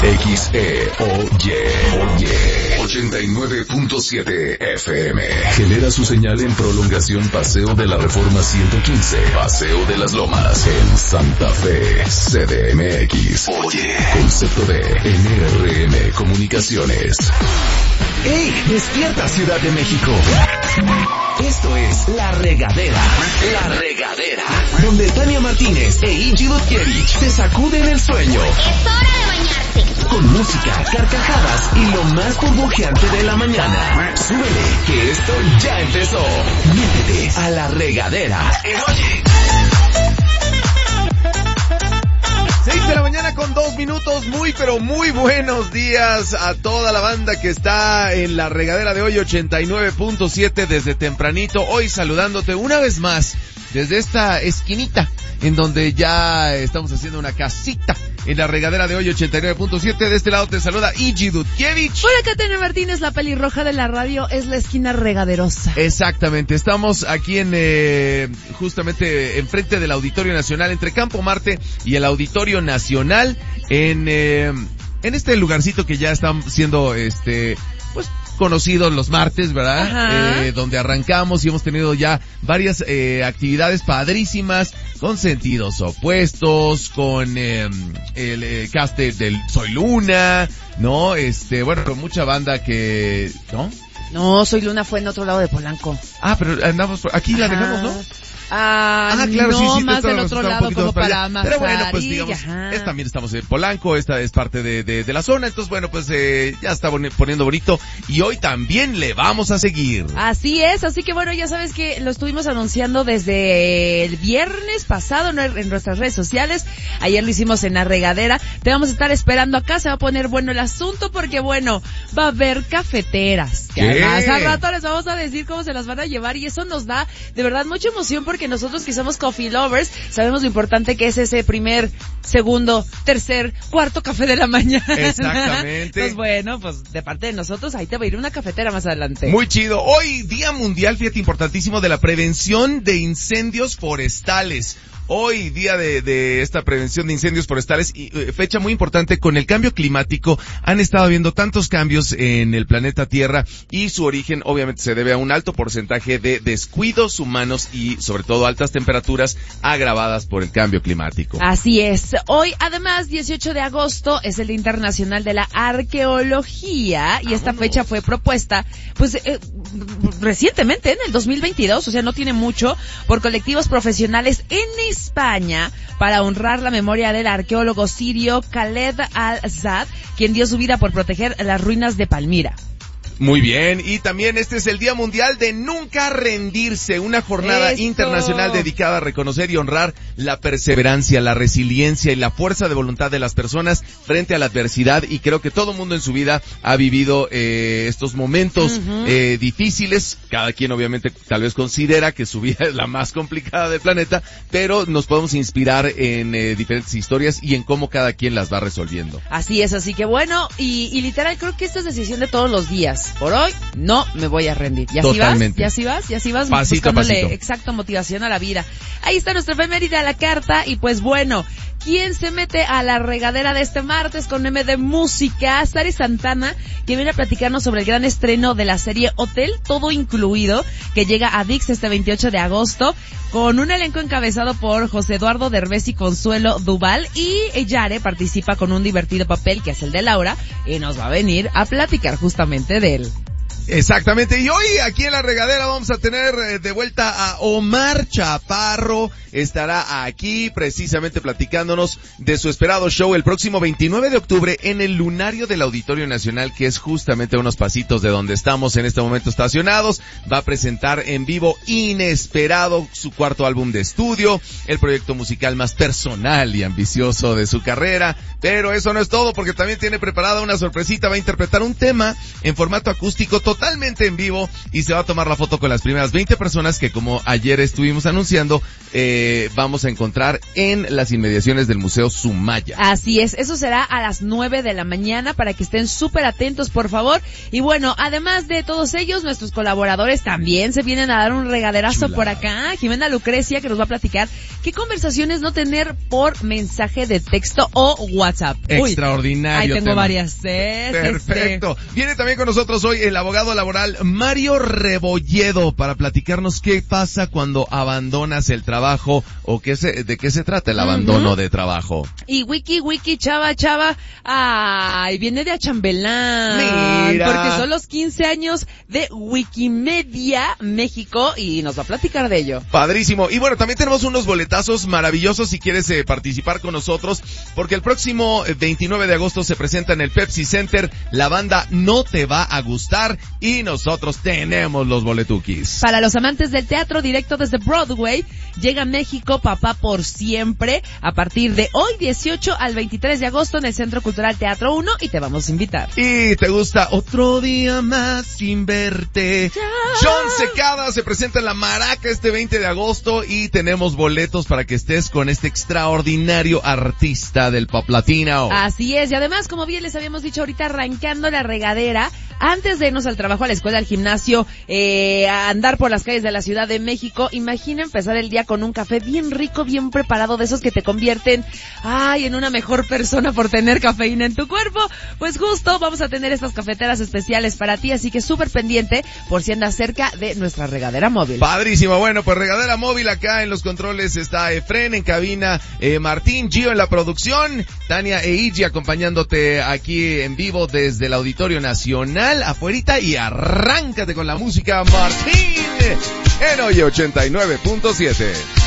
Oye, 89.7 FM. Genera su señal en prolongación Paseo de la Reforma 115, Paseo de las Lomas, en Santa Fe, CDMX. Oye, concepto de NRM Comunicaciones. ¡Ey! ¡Despierta, Ciudad de México! Esto es La Regadera. La Regadera. Donde Tania Martínez e Iggy Dutkiewicz te sacuden el sueño. ¡Es hora de bañarse! Con música, carcajadas y lo más burbujeante de la mañana. Súbele, que esto ya empezó. Métete a La Regadera. Oye. 6 de la mañana con 2 minutos, muy pero muy buenos días a toda la banda que está en La Regadera de hoy, 89.7 desde tempranito, hoy saludándote una vez más desde esta esquinita en donde ya estamos haciendo una casita en La Regadera de hoy, 89.7, de este lado te saluda Iggy Dutkiewicz. Por acá Tania Martínez, la pelirroja de la radio, es la esquina regaderosa. Exactamente, estamos aquí en justamente enfrente del Auditorio Nacional, entre Campo Marte y el Auditorio Nacional, en este lugarcito que ya están siendo pues conocidos los martes, ¿verdad? Donde arrancamos y hemos tenido ya varias actividades padrísimas, con sentidos opuestos, con el cast del Soy Luna, ¿no? Bueno, con mucha banda que, ¿no? No, Soy Luna fue en otro lado de Polanco. Ah, pero andamos por aquí, la dejamos, ¿no? Claro, no, sí, más del otro lado, como para más. Pero bueno, pues digamos, también estamos en Polanco, esta es parte de la zona, entonces bueno, pues ya está poniendo bonito y hoy también le vamos a seguir. Así es, así que bueno, ya sabes que lo estuvimos anunciando desde el viernes pasado en nuestras redes sociales, ayer lo hicimos en La Regadera, te vamos a estar esperando acá, se va a poner bueno el asunto porque bueno, va a haber cafeteras. Que además al rato les vamos a decir cómo se las van a llevar y eso nos da de verdad mucha emoción porque nosotros que somos coffee lovers sabemos lo importante que es ese primer, segundo, tercer, cuarto café de la mañana. Exactamente. Pues bueno, pues de parte de nosotros ahí te va a ir una cafetera más adelante. Muy chido. Hoy Día Mundial, fíjate, importantísimo, de la prevención de incendios forestales. Hoy, día de esta prevención de incendios forestales y fecha muy importante. Con el cambio climático han estado habiendo tantos cambios en el planeta Tierra y su origen obviamente se debe a un alto porcentaje de descuidos humanos y sobre todo altas temperaturas agravadas por el cambio climático. Así es. Hoy además 18 de agosto es el Día Internacional de la Arqueología y esta fecha fue propuesta pues recientemente en el 2022, o sea no tiene mucho, por colectivos profesionales en España para honrar la memoria del arqueólogo sirio Khaled al-Azad, quien dio su vida por proteger las ruinas de Palmira. Muy bien, y también este es el Día Mundial de Nunca Rendirse, una jornada internacional dedicada a reconocer y honrar la perseverancia, la resiliencia y la fuerza de voluntad de las personas frente a la adversidad, y creo que todo mundo en su vida ha vivido estos momentos difíciles. Cada quien obviamente tal vez considera que su vida es la más complicada del planeta, pero nos podemos inspirar en diferentes historias y en cómo cada quien las va resolviendo. Así es, así que bueno, y literal creo que esta es decisión de todos los días. Por hoy no me voy a rendir. ¿Ya Totalmente. sí vas? Pasito a pasito. Exacto, motivación a la vida. Ahí está nuestra efeméride a la carta y pues bueno, ¿quién se mete a la regadera de este martes con meme de música? Sari Santana, que viene a platicarnos sobre el gran estreno de la serie Hotel, todo incluido, que llega a ViX este 28 de agosto, con un elenco encabezado por José Eduardo Derbez y Consuelo Duval, y Yare participa con un divertido papel que es el de Laura, y nos va a venir a platicar justamente de él. Exactamente, y hoy aquí en La Regadera vamos a tener de vuelta a Omar Chaparro. Estará aquí precisamente platicándonos de su esperado show el próximo 29 de octubre en el Lunario del Auditorio Nacional, que es justamente a unos pasitos de donde estamos en este momento estacionados. Va a presentar en vivo Inesperado, su cuarto álbum de estudio, el proyecto musical más personal y ambicioso de su carrera. Pero eso no es todo, porque también tiene preparada una sorpresita. Va a interpretar un tema en formato acústico totalmente en vivo y se va a tomar la foto con las primeras 20 personas que, como ayer estuvimos anunciando, vamos a encontrar en las inmediaciones del Museo Sumaya. Así es, eso será a las 9 de la mañana para que estén súper atentos, por favor. Y bueno, además de todos ellos, nuestros colaboradores también se vienen a dar un regaderazo por acá. Jimena Lucrecia, que nos va a platicar qué conversaciones no tener por mensaje de texto o WhatsApp. Extraordinario. Ahí tengo tema. varias. Perfecto. Viene también con nosotros hoy el abogado laboral Mario Rebolledo para platicarnos qué pasa cuando abandonas el trabajo o de qué se trata el abandono de trabajo. Y Wiki, chava, ay, viene de Achambelán. Mira. Porque son los 15 años de Wikimedia México y nos va a platicar de ello. Padrísimo. Y bueno, también tenemos unos boletazos maravillosos si quieres participar con nosotros, porque el próximo 29 de agosto se presenta en el Pepsi Center la banda No Te Va a Gustar y nosotros tenemos los boletuquis. Para los amantes del teatro directo desde Broadway, llega a México Papá por Siempre a partir de hoy 18 al 23 de agosto en el Centro Cultural Teatro 1 y te vamos a invitar. Y te gusta Otro Día Más Sin Verte. Ya. John Secada se presenta en La Maraca este 20 de agosto y tenemos boletos para que estés con este extraordinario artista del pop latino. Así es, y además, como bien les habíamos dicho ahorita, arrancando la regadera, antes de irnos al trabajo, a la escuela, al gimnasio, a andar por las calles de la Ciudad de México, imagina empezar el día con un café bien rico, bien preparado, de esos que te convierten, en una mejor persona por tener cafeína en tu cuerpo. Pues justo vamos a tener estas cafeteras especiales para ti, así que súper pendiente por si andas cerca de nuestra regadera móvil. Padrísimo. Bueno, pues regadera móvil acá en los controles está Efren, en cabina Martín, Gio en la producción, Tania e Igi acompañándote aquí en vivo desde el Auditorio Nacional, afuerita, y arráncate con la música, Martín, en Hoy 89.7.